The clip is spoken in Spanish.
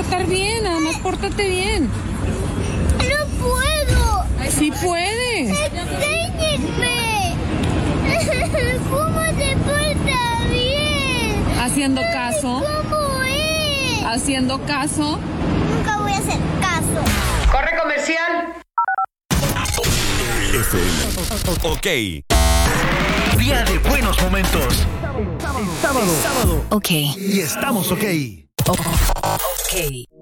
portar bien, nada más pórtate bien. ¡No puedo! ¡Sí puedes! ¡Enséñenme! ¿Cómo se porta bien? ¿Haciendo caso? ¿Cómo es? ¿Haciendo caso? Nunca voy a hacer caso. ¡Corre comercial! FM. Ok. Día de buenos momentos. Sábado. Ok. Y estamos ok. Ok.